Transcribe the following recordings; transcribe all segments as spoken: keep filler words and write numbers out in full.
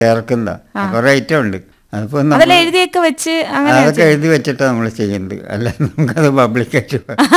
ഇറക്കുന്ന കുറെ ഐറ്റം ഉണ്ട്. അതിപ്പോ എഴുതിയൊക്കെ വെച്ച് അതൊക്കെ എഴുതി വെച്ചിട്ടാണ് നമ്മൾ ചെയ്യുന്നത്, അല്ല നമുക്കത് പബ്ലിക്കായിട്ട്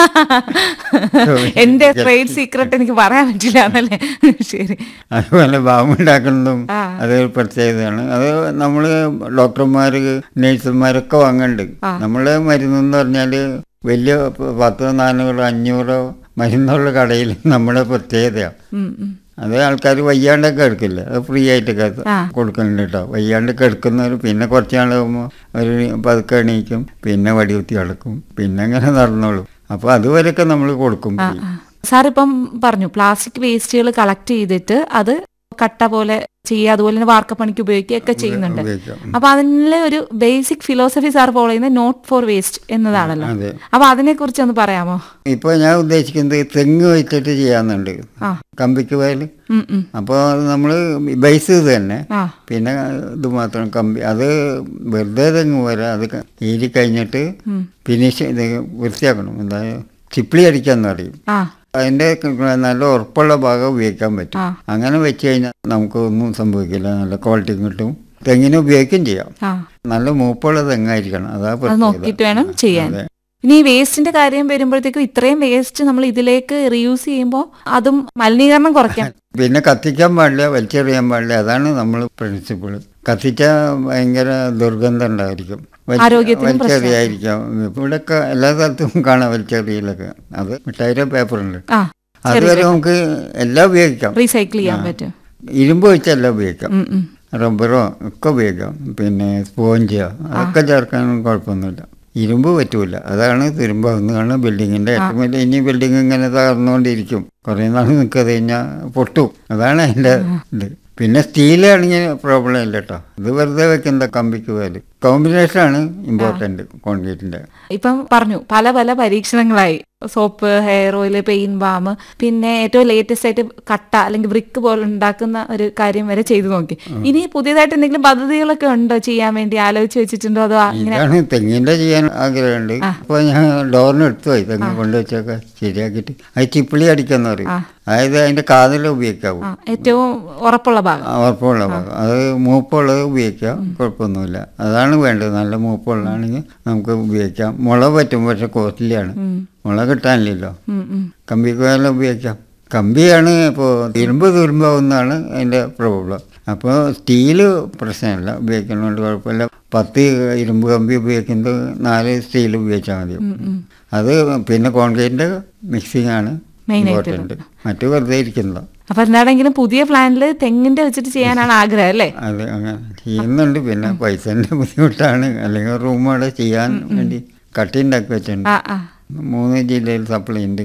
എന്റെ ട്രേഡ് സീക്രട്ട് എനിക്ക് പറയാൻ പറ്റില്ല എന്നല്ലേ. ശരി. അതുപോലെ ബാമുണ്ടാക്കുന്നതും അത് പ്രത്യേകതയാണ്. അത് നമ്മൾ ഡോക്ടർമാർ നേഴ്സുമാരൊക്കെ വാങ്ങുന്നുണ്ട്. നമ്മള് മരുന്നെന്ന് പറഞ്ഞാൽ വലിയ പത്തോ നാനൂറോ അഞ്ഞൂറോ മരുന്നുള്ള കടയിൽ നമ്മുടെ പ്രത്യേകതയാണ്. അത് ആൾക്കാർ വയ്യാണ്ടൊക്കെ എടുക്കില്ല, അത് ഫ്രീ ആയിട്ടൊക്കെ കൊടുക്കുന്നുണ്ട് കേട്ടോ. വയ്യാണ്ടൊക്കെ എടുക്കുന്നവർ പിന്നെ കുറച്ച് നാളാകുമ്പോൾ ഒരു പതുക്കെ എണീക്കും, പിന്നെ വടികുത്തി കിടക്കും, പിന്നെ അങ്ങനെ നടന്നോളും. അപ്പോൾ അതുവരെയൊക്കെ നമ്മൾ കൊടുക്കും. സാർ ഇപ്പം പറഞ്ഞു പ്ലാസ്റ്റിക് വേസ്റ്റുകൾ കളക്ട് ചെയ്തിട്ട് അത് കട്ട പോലെ ചെയ്യുക, അതുപോലെ തന്നെ വാർക്കപ്പണിക്ക് ഉപയോഗിക്കുകയൊക്കെ ചെയ്യുന്നുണ്ട്. അപ്പൊ അതിലെ ഒരു ബേസിക് ഫിലോസഫി സാർ ഫോളോ ചെയ്യുന്നത് നോട്ട് ഫോർ വേസ്റ്റ് എന്നതാണല്ലോ. അപ്പൊ അതിനെ കുറിച്ച് ഒന്ന് പറയാമോ? ഇപ്പൊ ഞാൻ ഉദ്ദേശിക്കുന്നത് തെങ്ങ് വെച്ചിട്ട് ചെയ്യാന്നുണ്ട്, കമ്പിക്ക് വയല്. അപ്പോൾ നമ്മള് ബേസ് ഇത് തന്നെ, പിന്നെ ഇത് മാത്രം കമ്പി. അത് വെറുതെ തെങ്ങ് പോലെ അത് ഈരി കഴിഞ്ഞിട്ട് ഫിനിഷ് ഇത് വൃത്തിയാക്കണം. എന്താ ചിപ്പിളി അടിക്കാന്ന് പറയും. അതിന്റെ നല്ല ഉറപ്പുള്ള ഭാഗം ഉപയോഗിക്കാൻ പറ്റും. അങ്ങനെ വെച്ച് കഴിഞ്ഞാൽ നമുക്ക് ഒന്നും സംഭവിക്കില്ല, നല്ല ക്വാളിറ്റി കിട്ടും. തെങ്ങിനെ ഉപയോഗിക്കുകയും ചെയ്യാം. നല്ല മൂപ്പുള്ള തെങ്ങായിരിക്കണം, അതാ നോക്കിയിട്ട് വേണം ചെയ്യാൻ. ഇനി ഈ വേസ്റ്റിന്റെ കാര്യം വരുമ്പോഴത്തേക്കും ഇത്രയും വേസ്റ്റ് നമ്മൾ ഇതിലേക്ക് റീയൂസ് ചെയ്യുമ്പോൾ അതും മലിനീകരണം കുറയ്ക്കാം. പിന്നെ കത്തിക്കാൻ പാടില്ല, വലിച്ചെറിയാൻ പാടില്ല, അതാണ് നമ്മൾ പ്രിൻസിപ്പിൾ. കത്തിച്ചാൽ ഭയങ്കര ദുർഗന്ധം ഉണ്ടായിരിക്കും, വലിച്ചെറിയായിരിക്കാം. ഇവിടെയൊക്കെ എല്ലാ സ്ഥലത്തും കാണാം വലിച്ചെറിയലൊക്കെ. അത് മിഠായിയുടെ പേപ്പറുണ്ട്, അതുവരെ നമുക്ക് എല്ലാം ഉപയോഗിക്കാം, റീസൈക്കിൾ ചെയ്യാൻ പറ്റും. ഇരുമ്പ് വെച്ചെല്ലാം ഉപയോഗിക്കാം, റബ്ബറോ ഒക്കെ ഉപയോഗിക്കാം, പിന്നെ സ്പോഞ്ചോ അതൊക്കെ ചേർക്കാനും കുഴപ്പമൊന്നുമില്ല. ഇരുമ്പ് പറ്റൂല, അതാണ് തുരുമ്പാവുന്നതാണ് ബിൽഡിങ്ങിന്റെ ഏറ്റവും വലിയ. ഇനി ബിൽഡിങ് ഇങ്ങനെ തകർന്നുകൊണ്ടിരിക്കും, കുറേ നാൾ നിൽക്കാതെ കഴിഞ്ഞാൽ പൊട്ടും, അതാണ് അതിൻ്റെ ഇത്. പിന്നെ സ്റ്റീലാണെങ്കിൽ പ്രോബ്ലം ഇല്ല കേട്ടോ, ഇത് വെറുതെ വെക്കുന്ന കമ്പിക്ക് പോലെ. കോമ്പിനേഷനാണ് ഇമ്പോർട്ടന്റ് കോൺക്രീറ്റിന്റെ. ഇപ്പം പറഞ്ഞു പല പല പരീക്ഷണങ്ങളായി, soap, hair oil, paint balm, പിന്നെ ഏറ്റവും ലേറ്റസ്റ്റ് ആയിട്ട് കട്ട അല്ലെങ്കിൽ ബ്രിക്ക് പോലെ ഉണ്ടാക്കുന്ന ഒരു കാര്യം വരെ ചെയ്തു നോക്കി. ഇനി പുതിയതായിട്ട് എന്തെങ്കിലും പദ്ധതികളൊക്കെ ഉണ്ടോ ചെയ്യാൻ വേണ്ടി ആലോചിച്ച് വെച്ചിട്ടുണ്ടോ? അതോ ഇതാണ് തെങ്ങിന്റെ ചെയ്യാൻ ആഗ്രഹമുണ്ട്. അപ്പൊ ഞാൻ ഡോറിന് എടുത്തു പോയി, തെങ്ങ് കൊണ്ടുവച്ചൊക്കെ ശരിയാക്കിയിട്ട് അത് ചിപ്പിളി അടിക്കാന്ന് പറയും. അതായത് അതിന്റെ കാതിൽ ഉപയോഗിക്കാവൂ, ഏറ്റവും ഉറപ്പുള്ള ഭാഗം. ഉറപ്പുള്ള ഭാഗം അത് മൂപ്പുള്ളത് ഉപയോഗിക്കാം, കുഴപ്പമൊന്നുമില്ല. അതാണ് വേണ്ടത്, നല്ല മൂപ്പുള്ളതാണെങ്കിൽ നമുക്ക് ഉപയോഗിക്കാം. മുള പറ്റും, പക്ഷെ കോസ്റ്റ്ലിയാണ്, മുള കിട്ടാനില്ലല്ലോ. കമ്പിക്കുവാലും ഉപയോഗിക്കാം. കമ്പിയാണ് ഇപ്പോൾ ഇരുമ്പ് തുരുമ്പാവുന്നതാണ് അതിൻ്റെ പ്രോബ്ലം. അപ്പോൾ സ്റ്റീല് പ്രശ്നമില്ല, ഉപയോഗിക്കുന്നതുകൊണ്ട് കുഴപ്പമില്ല. പത്ത് ഇരുമ്പ് കമ്പി ഉപയോഗിക്കുന്നത് നാല് സ്റ്റീൽ ഉപയോഗിച്ചാൽ മതി. അത് പിന്നെ കോൺക്രീറ്റിൻ്റെ മിക്സിംഗ് ആണ് ഇമ്പോർട്ടൻറ്റ്, മറ്റു വെറുതെ ഇരിക്കുന്നതോ. അപ്പൊ എന്താണെങ്കിലും പുതിയ പ്ലാനിൽ തെങ്ങിന്റെ വെച്ചിട്ട് ചെയ്യാനാണ് ആഗ്രഹം അല്ലേ? അതെ, അങ്ങനെ ചെയ്യുന്നുണ്ട്. പിന്നെ പൈസന്റെ ബുദ്ധിമുട്ടാണ്, അല്ലെങ്കിൽ റൂം അവിടെ ചെയ്യാൻ വേണ്ടി കട്ടി ഉണ്ടാക്കി വെച്ചിട്ടുണ്ട്. മൂന്ന് ജില്ലയിൽ സപ്ലൈ ഉണ്ട്.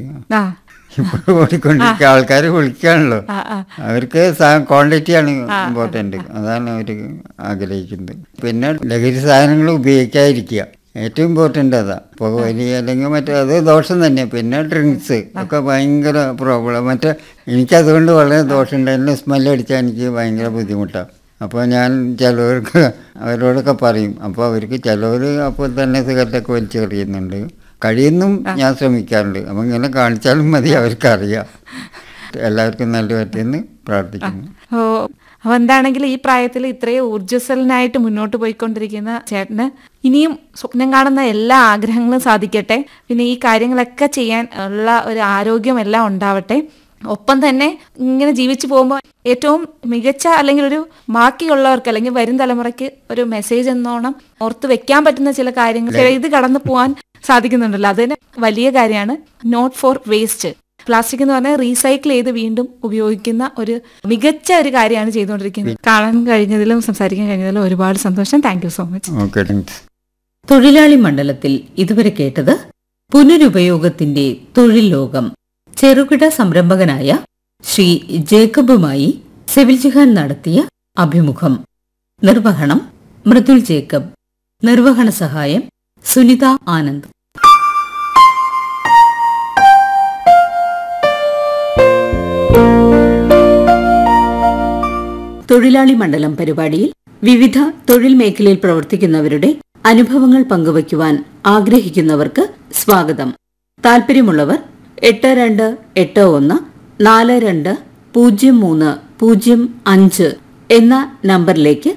ഇപ്പോൾ ഓടിക്കൊണ്ടിരിക്കുക, ആൾക്കാർ വിളിക്കാണല്ലോ, അവർക്ക് ക്വാണ്ടിറ്റിയാണ് ഇമ്പോർട്ടൻറ്റ്, അതാണ് അവർ ആഗ്രഹിക്കുന്നത്. പിന്നെ ലഹരി സാധനങ്ങൾ ഉപയോഗിക്കാതിരിക്കുക ഏറ്റവും ഇമ്പോർട്ടൻ്റ് അതാ. പുകവലി അല്ലെങ്കിൽ മറ്റേ അത് ദോഷം തന്നെ. പിന്നെ ഡ്രിങ്ക്സ് ഒക്കെ ഭയങ്കര പ്രോബ്ലം. മറ്റേ എനിക്കതുകൊണ്ട് വളരെ ദോഷമുണ്ട്, എന്നെ സ്മെല്ലടിച്ചാൽ എനിക്ക് ഭയങ്കര ബുദ്ധിമുട്ടാണ്. അപ്പോൾ ഞാൻ ചിലവർക്ക് അവരോടൊക്കെ പറയും. അപ്പോൾ അവർക്ക് ചിലവർ അപ്പോൾ തന്നെ സിഗരറ്റൊക്കെ വലിച്ചെറിയുന്നുണ്ട്. കഴിയുന്നും ഞാൻ ശ്രമിക്കാറുണ്ട്. അപ്പം ഇങ്ങനെ കാണിച്ചാലും മതി, അവർക്കറിയാം. എല്ലാവർക്കും നല്ല പറ്റിയെന്ന് പ്രാർത്ഥിക്കുന്നു. അപ്പോൾ എന്താണെങ്കിലും ഈ പ്രായത്തിൽ ഇത്രയും ഊർജ്ജസ്വലനായിട്ട് മുന്നോട്ട് പോയിക്കൊണ്ടിരിക്കുന്ന ചേട്ടന് ഇനിയും സ്വപ്നം കാണുന്ന എല്ലാ ആഗ്രഹങ്ങളും സാധിക്കട്ടെ. പിന്നെ ഈ കാര്യങ്ങളൊക്കെ ചെയ്യാൻ ഉള്ള ഒരു ആരോഗ്യം എല്ലാം ഉണ്ടാവട്ടെ. ഒപ്പം തന്നെ ഇങ്ങനെ ജീവിച്ചു പോകുമ്പോൾ ഏറ്റവും മികച്ച അല്ലെങ്കിൽ ഒരു ബാക്കിയുള്ളവർക്ക് അല്ലെങ്കിൽ വരും തലമുറയ്ക്ക് ഒരു മെസ്സേജ് എന്നോണം ഓർത്ത് വെക്കാൻ പറ്റുന്ന ചില കാര്യങ്ങൾ ഇത് കടന്നു പോകാൻ സാധിക്കുന്നുണ്ടല്ലോ, അതിന് വലിയ കാര്യമാണ്. Not four waste. പ്ലാസ്റ്റിക് എന്ന് പറഞ്ഞാൽ റീസൈക്കിൾ ചെയ്ത് വീണ്ടും ഉപയോഗിക്കുന്ന ഒരു മികച്ച ഒരു കാര്യമാണ് ചെയ്തുകൊണ്ടിരിക്കുന്നത്. കാണാൻ കഴിഞ്ഞതിലും സംസാരിക്കാൻ കഴിഞ്ഞതിലും ഒരുപാട് സന്തോഷം. Thank you so much. തൊഴിലാളി മണ്ഡലത്തിൽ ഇതുവരെ കേട്ടത് പുനരുപയോഗത്തിന്റെ തൊഴിൽ ലോകം. ചെറുകിട സംരംഭകനായ ശ്രീ ജേക്കബുമായി സെവിൽ ജിഹാൻ നടത്തിയ അഭിമുഖം. നിർവഹണം മൃദുൽ ജേക്കബ്. നിർവഹണ സഹായം സുനിത ആനന്ദ്. തൊഴിലാളി മണ്ഡലം പരിപാടിയിൽ വിവിധ തൊഴിൽ മേഖലയിൽ പ്രവർത്തിക്കുന്നവരുടെ അനുഭവങ്ങൾ പങ്കുവയ്ക്കുവാൻ ആഗ്രഹിക്കുന്നവർക്ക് സ്വാഗതം. താൽപര്യമുള്ളവർ എട്ട് രണ്ട് എട്ട് ഒന്ന് നാല് രണ്ട് പൂജ്യം മൂന്ന് പൂജ്യം അഞ്ച് എന്ന നമ്പറിലേക്ക്